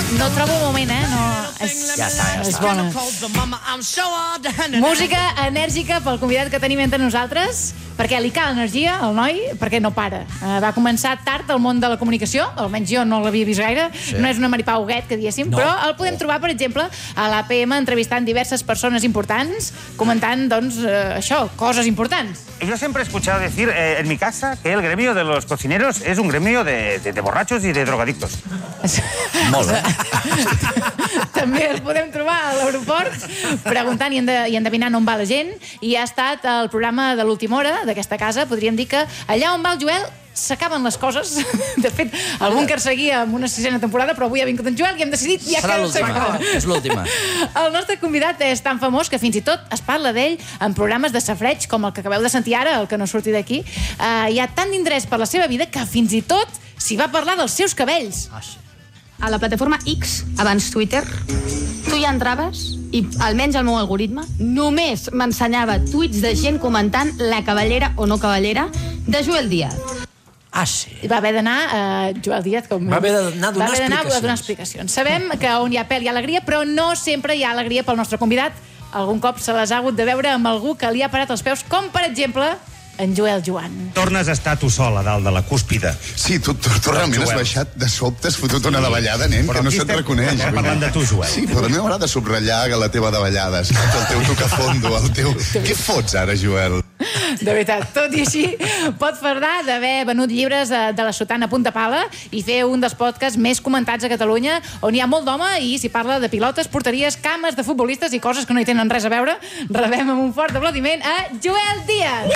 No trobo un moment, no. Ja està. És bona. Música enèrgica pel convidat que tenim entre nosaltres, perquè li cal energia al noi, perquè no para. Va començar tard al món de la comunicació, almenys jo no l'havia vist gaire, no és una Maripà Huguet, que diguéssim, però el podem trobar, per exemple, a l'APM entrevistant diverses persones importants, comentant, doncs, això, coses importants. Yo siempre he escuchado decir en mi casa que el gremio de los cocineros es un gremio de borrachos y de drogadictos. Molt bé. També el podem trobar a l'aeroport preguntant i endevinant on va la gent, i ha estat el programa de l'última hora d'aquesta casa. Podríem dir que allà on va el Joel s'acaben les coses. De fet, el búnquer seguia amb una 6a temporada, però avui ha vingut en Joel i hem decidit ja que s'acaba. És l'última. El nostre convidat és tan famós que fins i tot es parla d'ell en programes de safareig, com el que acabeu de sentir ara, el que no surti d'aquí. Hi ha tant d'interès per la seva vida que fins i tot s'hi va parlar dels seus cabells. A la plataforma X, abans Twitter, tu hi entraves i, almenys el meu algoritme, només m'ensenyava tuits de gent comentant la cavallera o no cavallera de Joel Díaz. Ah, sí. Va haver d'anar Joel Díaz com... Va haver d'anar a donar explicacions. Sabem que on hi ha pèl hi ha alegria, però no sempre hi ha alegria pel nostre convidat. Algun cop se les ha hagut de veure amb algú que li ha parat els peus, com per exemple en Joel Joan. Tornes a estar tu sol a dalt de la cúspide. Sí, tu realment has baixat de sobte, has fotut una davallada, nen, que no se't reconeix. Estem parlant de tu, Joel. Sí, però a mi m'agrada subratllar la teva davallada, saps? El teu tocafondo, el teu... Què fots ara, Joel? De veritat, tot i així, pot fardar d'haver venut llibres de la sotana a punta pala i fer un dels podcasts més comentats a Catalunya, on hi ha molt d'home i s'hi parla de pilotes, porteries, cames de futbolistes i coses que no hi tenen res a veure. Rebem amb un fort aplaudiment a Joel Díaz.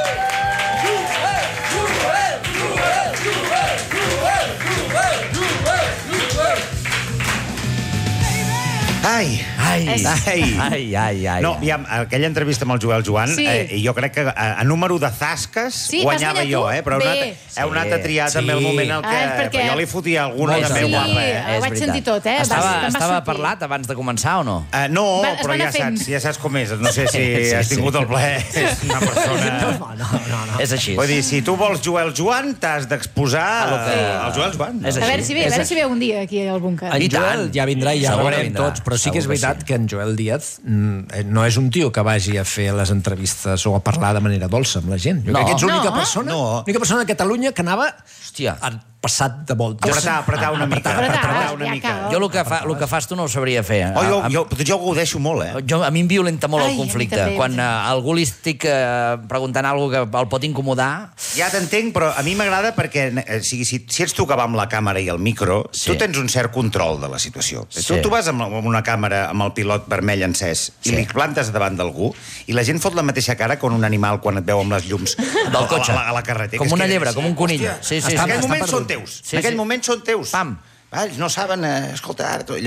Ai. No, aviam, aquella entrevista amb el Joel Joan, jo crec que a número de zasques guanyava jo, però heu anat a triar també el moment en què jo li fotia alguna de meu guapa. Ho vaig sentir tot, Estava parlat abans de començar o no? No, però ja saps com és. No sé si has tingut el plaer. És una persona... No. És així. Vull dir, si tu vols Joel Joan, t'has d'exposar al Joel Joan. A veure si ve un dia aquí al búnquer. En Joel ja vindrà i ja ho veurem tots, però sí que és veritat que en Joel Díaz no és un tio que vagi a fer les entrevistes o a parlar de manera dolça amb la gent. Jo crec que ets l'única persona de Catalunya que anava passat de voltes. Apretar una mica. Jo el que fas tu no ho sabria fer. Jo ho gaudeixo molt, A mi em violenta molt el conflicte. Quan a algú li estic preguntant alguna cosa que el pot incomodar... Ja t'entenc, però a mi m'agrada perquè si ets tu que va amb la càmera i el micro, tu tens un cert control de la situació. Tu vas amb una càmera amb el pilot vermell encès i li plantes davant d'algú i la gent fot la mateixa cara com un animal quan et veu amb les llums del cotxe. A la carretera. Com una llebre, com un conill. En aquell moment són teus. En aquell moment són teus. Pam. No saben escoltar. Jugues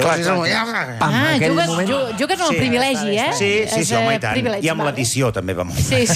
amb el privilegi, Sí, home, i tant. I amb l'edició també va molt. Sí.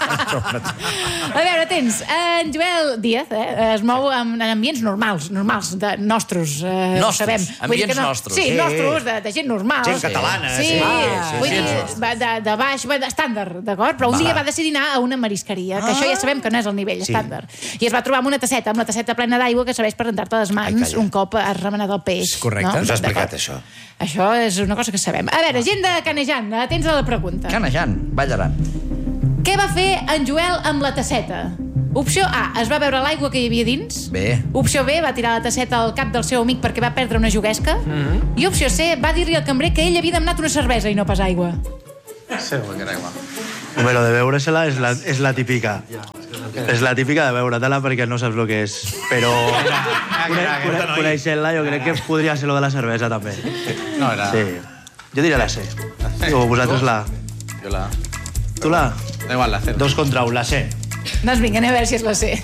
A veure, tens, en Joel Díaz es mou en ambients normals, nostres, sabem. Ambients nostres. Sí, nostres, de gent normal. Gent catalana. Sí, vull dir, de baix, estàndard, d'acord? Però un dia va decidir anar a una marisqueria, que això ja sabem que no és el nivell estàndard. I es va trobar amb una tasseta, plena d'aigua que serveix per rentar-te les mans un cop has remenat el peix. Correcte. Us ha explicat això. Això és una cosa que sabem. A veure, gent de Canejan, atents a la pregunta. Canejan, Ballaran. Què va fer en Joel amb la tasseta? Opció A, es va beure l'aigua que hi havia dins. Bé. Opció B, va tirar la tasseta al cap del seu amic perquè va perdre una juguesca. I opció C, va dir-li al cambrer que ell havia demanat una cervesa i no pas aigua. Home, lo de beure-se-la és la típica. És la típica de beure-te-la perquè no saps el que és. Però coneixent-la jo crec que podria ser lo de la cervesa també. No, era... Sí. Jo diré la C. O vosaltres la... Jo la... Tu la... Da igual, la C. 2 contra 1, la C. Doncs vinga, anem a veure si és la C.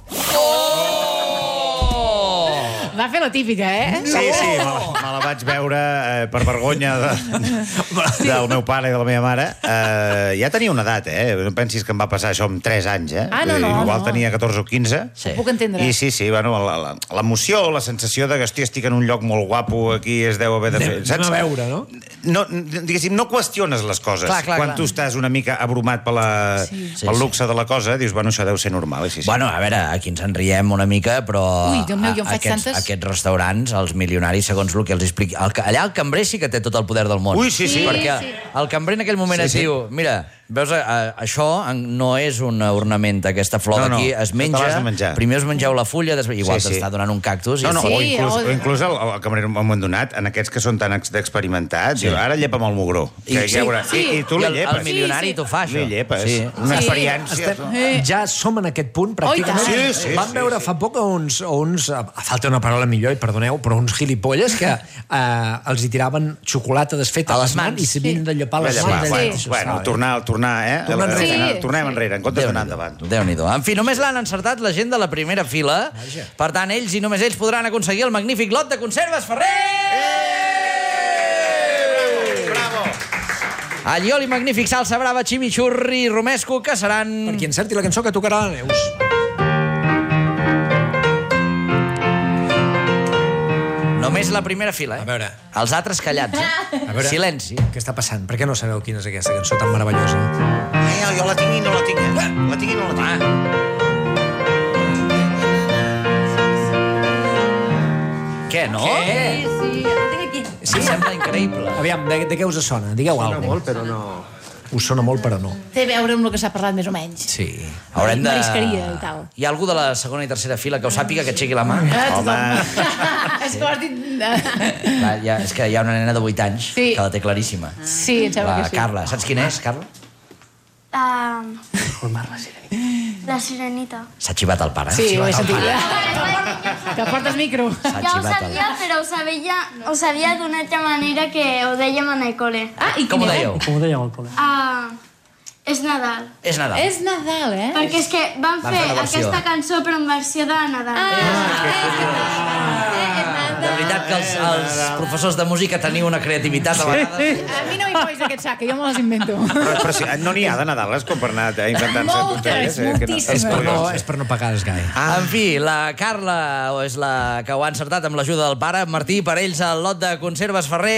Va fer la típica, Sí, me la vaig veure per vergonya del meu pare i de la meva mare. Ja tenia una edat, No pensis que em va passar això amb 3 anys, No. Igual tenia 14 o 15. Ho puc entendre. I sí, bueno, l'emoció, la sensació de que estic en un lloc molt guapo, aquí es deu haver de fer. Anem a veure, no? Diguéssim, no qüestiones les coses. Clar. Tu estàs una mica abrumat pel luxe de la cosa, dius, bueno, això deu ser normal. Bueno, a veure, aquí ens en riem una mica, però... Ui, Déu meu, jo en faig tantes. aquests restaurants, els milionaris, segons el que els expliqui... Allà el cambrer sí que té tot el poder del món. Ui, sí. Perquè el cambrer en aquell moment et diu, mira, veus, això no és un ornament, aquesta flor d'aquí, es menja, primer us mengeu la fulla, igual t'està donant un cactus. O inclús el cambrer en un moment donat, en aquests que són tan d'experimentats, ara llepa'm el mugró. I tu li llepes. El milionari t'ho fa, això. Li llepes. Una experiència. Ja som en aquest punt, pràcticament. Vam veure fa poc uns falta una paraula millor, i perdoneu, però uns gilipolles que els hi tiraven xocolata desfeta a les mans i s'havien de llepar les mans. Bueno, tornem enrere, en comptes d'anar endavant. Déu-n'hi-do. En fi, només l'han encertat la gent de la primera fila. Per tant, ells i només ells podran aconseguir el magnífic lot de conserves Ferrer! Bravo! Allioli magnífic, salsa brava, chimichurri, romesco, que seran... Per qui encerti la cançó que tocarà la Neus. Només la primera fila, A veure. Els altres callats, A veure, silenci. Què està passant? Per què no sabeu quina és aquesta cançó tan meravellosa? Jo la tinc i no la tinc, La tinc i no la tinc. Què, no? Sí, la tinc aquí. Sí, sembla increïble. Aviam, de què us sona? Digueu alguna cosa. Molt, però no... Us sona molt, però no. Té a veure amb el que s'ha parlat més o menys. Sí. Haurem de... Marisqueria i tal. Hi ha algú de la segona i tercera fila que ho sàpiga, que aixequi la mà? Home. És que ho has dit... És que hi ha una nena de 8 anys que la té claríssima. Sí, em sembla que sí. Carla. Saps quina és, Carla? La Sirenita. S'ha xivat el pare. Sí, ho he sentit. Que portes micro. Ja ho sabia, però ho sabia d'una altra manera que ho dèiem en el col·le. I com ho dèieu? Com ho dèiem al col·le? És Nadal. És Nadal. És Nadal, eh? Perquè és que van fer aquesta cançó però en versió de Nadal. De veritat que els professors de música teniu una creativitat a vegades. A mi no m'hi posis aquest sac, que jo me les invento. Però si no n'hi ha de Nadales com per anar inventant-se tonteries. Moltíssimes. És per no pagar el gai. En fi, la Carla és la que ho ha encertat amb l'ajuda del pare. Martí, per ells el lot de conserves Ferrer.